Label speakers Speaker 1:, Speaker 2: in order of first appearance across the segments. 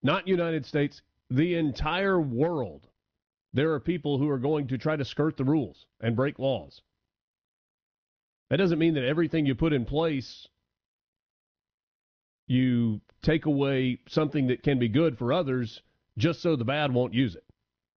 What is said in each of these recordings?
Speaker 1: not United States, the entire world, there are people who are going to try to skirt the rules and break laws. That doesn't mean that everything you put in place, you take away something that can be good for others just so the bad won't use it.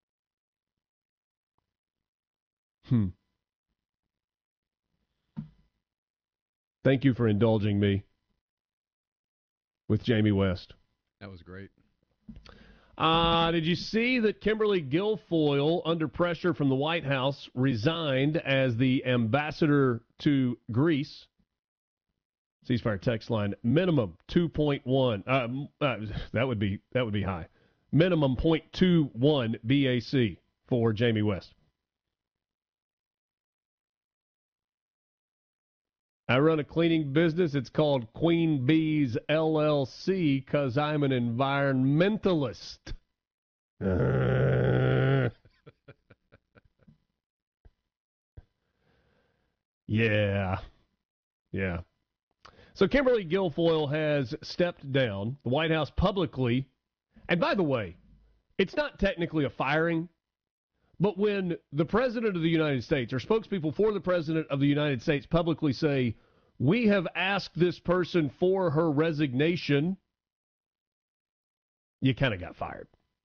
Speaker 1: Thank you for indulging me with Jamie West.
Speaker 2: That was great.
Speaker 1: Did you see that Kimberly Guilfoyle, under pressure from the White House, resigned as the ambassador to Greece? Ceasefire text line, minimum 2.1. That would be high. Minimum 0.21 BAC for Jamie West. I run a cleaning business. It's called Queen Bees LLC because I'm an environmentalist. Yeah. So Kimberly Guilfoyle has stepped down. The White House publicly, and by the way, it's not technically a firing, but when the President of the United States or spokespeople for the President of the United States publicly say, we have asked this person for her resignation, you kind of got fired.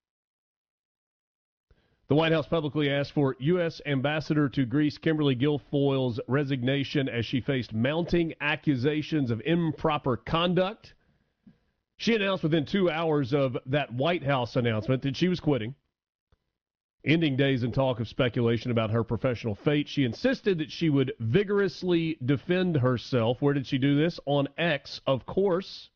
Speaker 1: The White House publicly asked for U.S. Ambassador to Greece Kimberly Guilfoyle's resignation as she faced mounting accusations of improper conduct. She announced within 2 hours of that White House announcement that she was quitting, ending days in talk of speculation about her professional fate. She insisted that she would vigorously defend herself. Where did she do this? On X, of course.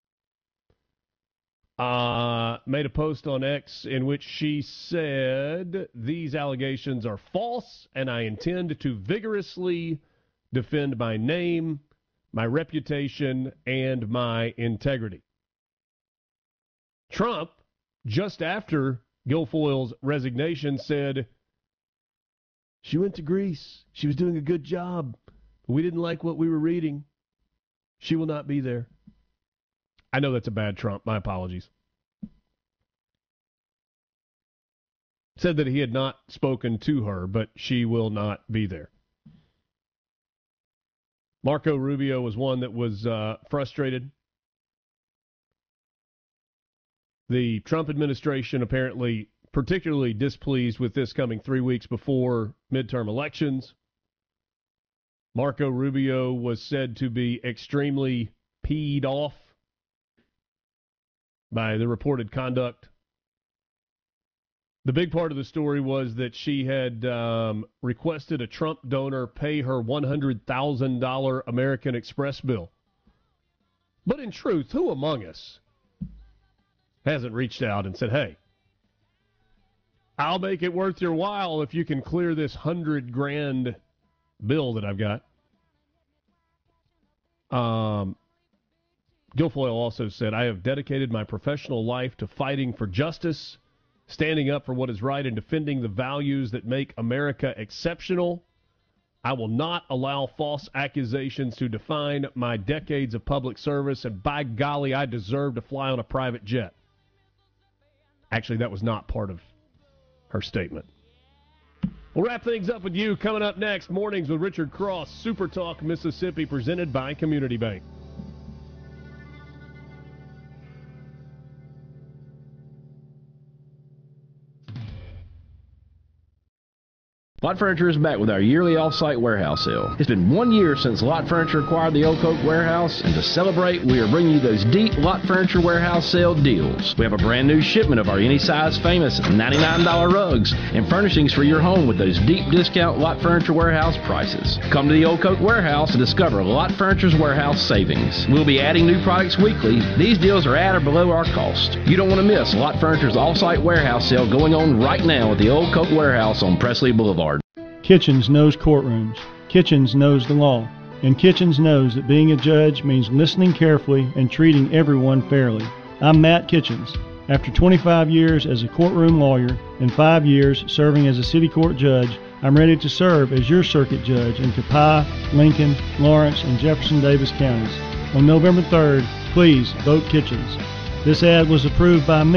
Speaker 1: Made a post on X in which she said, these allegations are false, and I intend to vigorously defend my name, my reputation, and my integrity. Trump, just after Guilfoyle's resignation, said, she went to Greece. She was doing a good job. We didn't like what we were reading. She will not be there. I know that's a bad Trump. My apologies. Said that he had not spoken to her, but she will not be there. Marco Rubio was one that was frustrated. The Trump administration apparently particularly displeased with this coming 3 weeks before midterm elections. Marco Rubio was said to be extremely peed off by the reported conduct. The big part of the story was that she had requested a Trump donor pay her $100,000 American Express bill. But in truth, who among us hasn't reached out and said, hey, I'll make it worth your while if you can clear this $100,000 bill that I've got? Guilfoyle also said, I have dedicated my professional life to fighting for justice, standing up for what is right, and defending the values that make America exceptional. I will not allow false accusations to define my decades of public service, and by golly, I deserve to fly on a private jet. Actually, that was not part of her statement. We'll wrap things up with you coming up next. Mornings with Richard Cross, Super Talk Mississippi, presented by Community Bank.
Speaker 3: Lot Furniture is back with our yearly off-site warehouse sale. It's been 1 year since Lot Furniture acquired the Oak Oak Warehouse, and to celebrate, we are bringing you those deep Lot Furniture warehouse sale deals. We have a brand new shipment of our Any Size famous $99 rugs and furnishings for your home with those deep discount Lot Furniture warehouse prices. Come to the Oak Oak Warehouse and discover Lot Furniture's warehouse savings. We'll be adding new products weekly. These deals are at or below our cost. You don't want to miss Lot Furniture's off-site warehouse sale going on right now at the Oak Oak Warehouse on Presley Boulevard.
Speaker 4: Kitchens knows courtrooms. Kitchens knows the law. And Kitchens knows that being a judge means listening carefully and treating everyone fairly. I'm Matt Kitchens. After 25 years as a courtroom lawyer and 5 years serving as a city court judge, I'm ready to serve as your circuit judge in Copiah, Lincoln, Lawrence, and Jefferson Davis counties. On November 3rd, please vote Kitchens. This ad was approved by me.